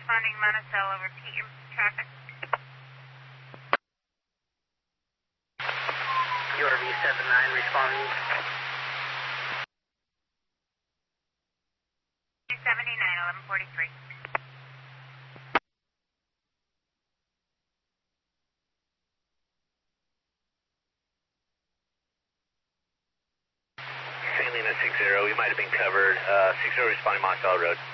responding Monticello over Pete, your traffic. URV 79 responding. 279, 1143. Salina 60, we might have been covered. 60 responding Monticello Road.